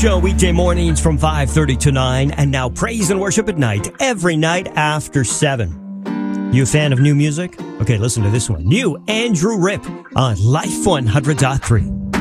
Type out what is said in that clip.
Show weekday mornings from 5:30 to 9, and now praise and worship at night, every night after 7. You a fan of new music? Okay, listen to this one. New Andrew Ripp on Life 100.3.